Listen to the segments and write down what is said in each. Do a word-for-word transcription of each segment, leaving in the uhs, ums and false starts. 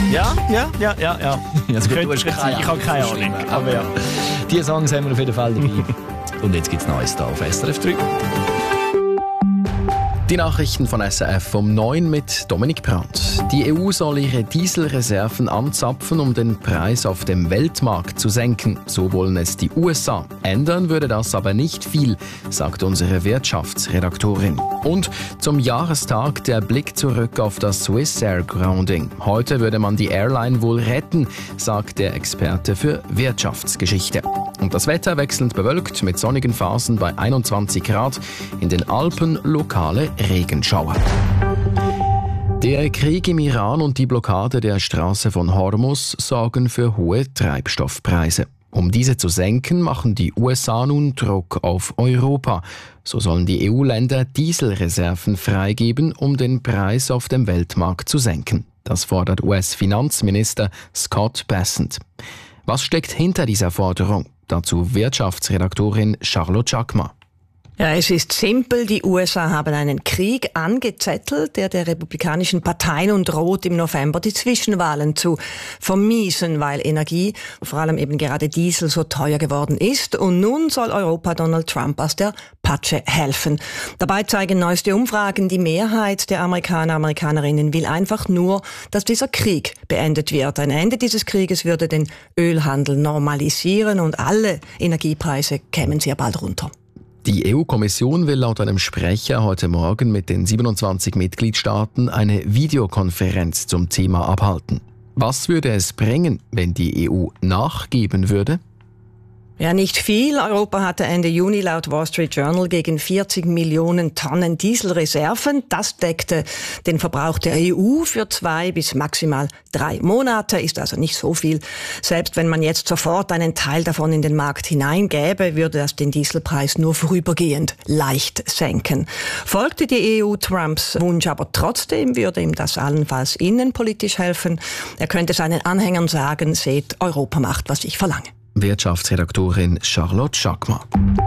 Ja, ja, ja, ja. ja. Also gut, Könnte du hast keine sein. Ich habe keine Ahnung. Ahnung. Aber ja. Die Songs haben wir auf jeden Fall dabei. Und jetzt gibt es Neues hier auf S R F drei. Die Nachrichten von S R F um neun mit Dominik Brandt. Die E U soll ihre Dieselreserven anzapfen, um den Preis auf dem Weltmarkt zu senken. So wollen es die U S A. Ändern würde das aber nicht viel, sagt unsere Wirtschaftsredaktorin. Und zum Jahrestag der Blick zurück auf das Swissair Grounding. Heute würde man die Airline wohl retten, sagt der Experte für Wirtschaftsgeschichte. Und das Wetter wechselnd bewölkt mit sonnigen Phasen bei einundzwanzig Grad, in den Alpen lokale Regenschauer. Der Krieg im Iran und die Blockade der Straße von Hormuz sorgen für hohe Treibstoffpreise. Um diese zu senken, machen die U S A nun Druck auf Europa. So sollen die E U-Länder Dieselreserven freigeben, um den Preis auf dem Weltmarkt zu senken. Das fordert U S-Finanzminister Scott Bessent. Was steckt hinter dieser Forderung? Dazu Wirtschaftsredaktorin Charlotte Chakma. Ja, es ist simpel. Die U S A haben einen Krieg angezettelt, der der republikanischen Partei nun droht, im November die Zwischenwahlen zu vermiesen, weil Energie, vor allem eben gerade Diesel, so teuer geworden ist. Und nun soll Europa Donald Trump aus der Patsche helfen. Dabei zeigen neueste Umfragen, die Mehrheit der Amerikaner, Amerikanerinnen will einfach nur, dass dieser Krieg beendet wird. Ein Ende dieses Krieges würde den Ölhandel normalisieren und alle Energiepreise kämen sehr bald runter. Die E U-Kommission will laut einem Sprecher heute Morgen mit den siebenundzwanzig Mitgliedstaaten eine Videokonferenz zum Thema abhalten. Was würde es bringen, wenn die E U nachgeben würde? Ja, nicht viel. Europa hatte Ende Juni laut Wall Street Journal gegen vierzig Millionen Tonnen Dieselreserven. Das deckte den Verbrauch der E U für zwei bis maximal drei Monate, ist also nicht so viel. Selbst wenn man jetzt sofort einen Teil davon in den Markt hineingäbe, würde das den Dieselpreis nur vorübergehend leicht senken. Folgte die E U Trumps Wunsch aber trotzdem, würde ihm das allenfalls innenpolitisch helfen. Er könnte seinen Anhängern sagen, seht, Europa macht, was ich verlange. Wirtschaftsredaktorin Charlotte Chakma.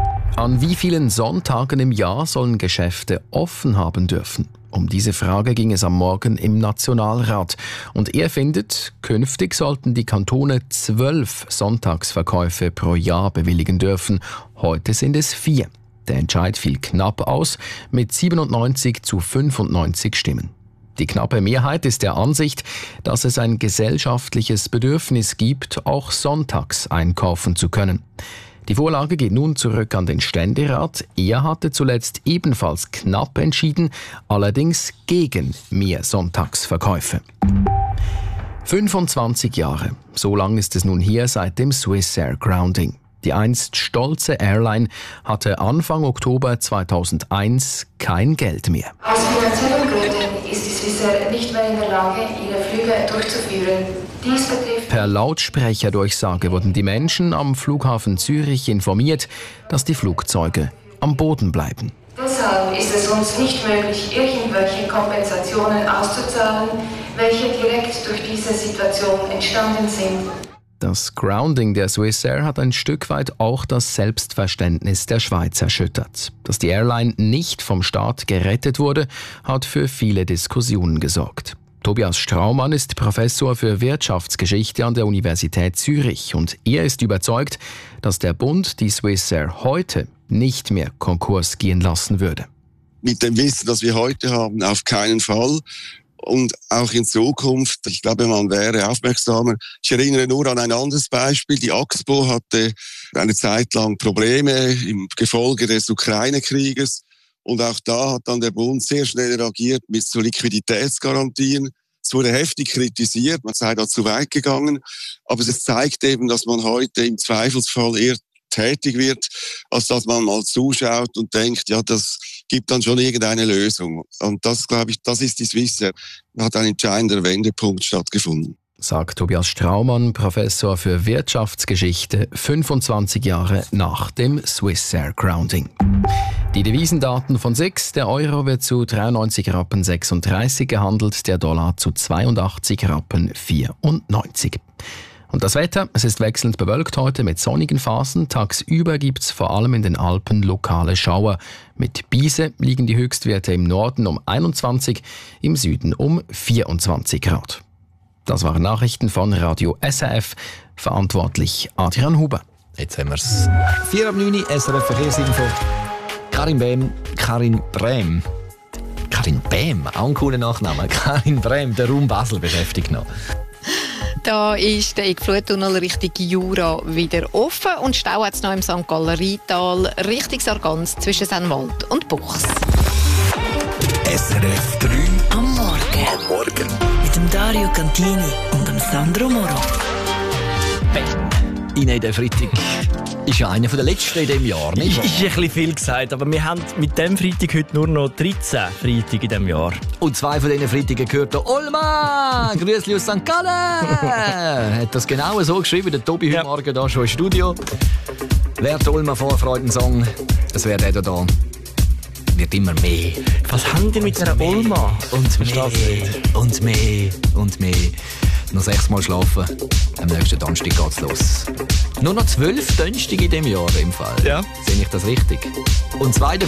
An wie vielen Sonntagen im Jahr sollen Geschäfte offen haben dürfen? Um diese Frage ging es am Morgen im Nationalrat. Und er findet, künftig sollten die Kantone zwölf Sonntagsverkäufe pro Jahr bewilligen dürfen. Heute sind es vier. Der Entscheid fiel knapp aus mit siebenundneunzig zu fünfundneunzig Stimmen. Die knappe Mehrheit ist der Ansicht, dass es ein gesellschaftliches Bedürfnis gibt, auch sonntags einkaufen zu können. Die Vorlage geht nun zurück an den Ständerat. Er hatte zuletzt ebenfalls knapp entschieden, allerdings gegen mehr Sonntagsverkäufe. fünfundzwanzig Jahre, so lang ist es nun her seit dem Swissair Grounding. Die einst stolze Airline hatte Anfang Oktober zweitausendeins kein Geld mehr. Aus finanziellen Gründen ist die Swissair nicht mehr in der Lage, ihre Flüge durchzuführen. Dies betrifft Per Lautsprecherdurchsage wurden die Menschen am Flughafen Zürich informiert, dass die Flugzeuge am Boden bleiben. Deshalb ist es uns nicht möglich, irgendwelche Kompensationen auszuzahlen, welche direkt durch diese Situation entstanden sind. Das Grounding der Swissair hat ein Stück weit auch das Selbstverständnis der Schweiz erschüttert. Dass die Airline nicht vom Staat gerettet wurde, hat für viele Diskussionen gesorgt. Tobias Straumann ist Professor für Wirtschaftsgeschichte an der Universität Zürich und er ist überzeugt, dass der Bund die Swissair heute nicht mehr Konkurs gehen lassen würde. Mit dem Wissen, das wir heute haben, auf keinen Fall. Und auch in Zukunft, ich glaube, man wäre aufmerksamer. Ich erinnere nur an ein anderes Beispiel. Die Axpo hatte eine Zeit lang Probleme im Gefolge des Ukraine-Krieges. Und auch da hat dann der Bund sehr schnell reagiert mit so Liquiditätsgarantien. Es wurde heftig kritisiert, man sei da zu weit gegangen. Aber es zeigt eben, dass man heute im Zweifelsfall eher tätig wird, als dass man mal zuschaut und denkt, ja, das gibt dann schon irgendeine Lösung. Und das, glaube ich, das ist die Swissair. Da hat ein entscheidender Wendepunkt stattgefunden. Sagt Tobias Straumann, Professor für Wirtschaftsgeschichte, fünfundzwanzig Jahre nach dem Swissair Grounding. Die Devisendaten von S I X, der Euro wird zu dreiundneunzig Rappen sechsunddreißig gehandelt, der Dollar zu zweiundachtzig Rappen vierundneunzig. Und das Wetter, es ist wechselnd bewölkt heute mit sonnigen Phasen. Tagsüber gibt es vor allem in den Alpen lokale Schauer. Mit Biese liegen die Höchstwerte im Norden um einundzwanzig, im Süden um vierundzwanzig Grad. Das waren Nachrichten von Radio S R F. Verantwortlich Adrian Huber. Jetzt haben wir es. vier ab neun, S R F Verkehrsinfo. Karin Bähm, Karin Brem. Karin Bähm, auch ein cooler Nachname. Karin Brem, der Raum Basel beschäftigt noch. Da ist der Fluttunnel Richtung Jura wieder offen und Stau hat es noch im Sankt Galler Rheintal Richtung Sargans zwischen Sennwald und Buchs. S R F drei am Morgen. Am Morgen. Mit dem Dario Cantini und dem Sandro Moro. Nein, der Freitag ist ja einer der letzten in diesem Jahr, nicht wahr? Ist ein bisschen viel gesagt, aber wir haben mit dem Freitag heute nur noch dreizehn Freitag in diesem Jahr. Und zwei von diesen Freitagen gehört der Olma! Grüßli aus Sankt Gallen! Hat das genau so geschrieben, der Tobi ja. Heute Morgen hier schon im Studio. Wer die Olma Vorfreudensong, das wäre der da. Wird immer mehr. Was haben die mit dieser Olma? Und mehr, und mehr, und mehr. Noch sechsmal schlafen. Am nächsten Donnerstag geht's los. Nur noch zwölf Donnerstage in diesem Jahr im Fall. Ja. Sehe ich das richtig? Und zwei davon